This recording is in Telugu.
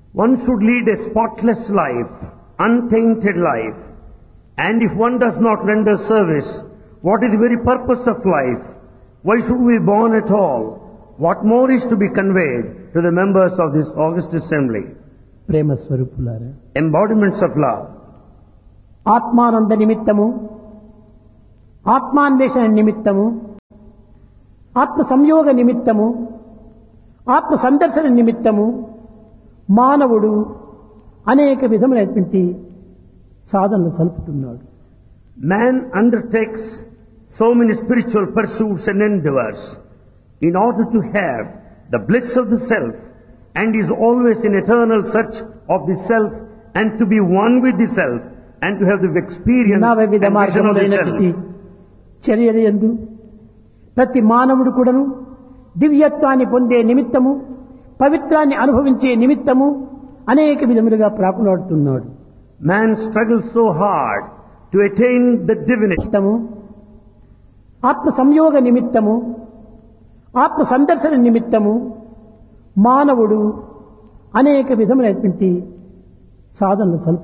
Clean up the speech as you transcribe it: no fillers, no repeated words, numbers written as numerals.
One should lead a spotless life, untainted life. And if one does not render service, what is the very purpose of life? Why should we be born at all? What more is to be conveyed to the members of this august assembly? ప్రేమ స్వరూపులారా, Embodiments of love. ఆత్మానంద నిమిత్తము, ఆత్మాన్వేషణ నిమిత్తము, ఆత్మ సంయోగ నిమిత్తము, ఆత్మ సందర్శన నిమిత్తము మానవుడు అనేక విధములైనటువంటి సాధనలు సలుపుతున్నాడు. Man undertakes so many spiritual pursuits and endeavors in order to have the bliss of the self, and is always in eternal search of the self and to be one with the self and to have the experience and వివిధ vision of the మార్గములైనటువంటి self. చర్యల యందు ప్రతి మానవుడు కూడాను దివ్యత్వాన్ని పొందే నిమిత్తము, పవిత్రాన్ని అనుభవించే నిమిత్తము అనేక విధములుగా ప్రాకులాడుతున్నాడు. Man struggles so hard to attain the divinity. ఆత్మ సంయోగ నిమిత్తము, ఆత్మ సందర్శన నిమిత్తము మానవుడు అనేక విధములైనటువంటి సాధనలు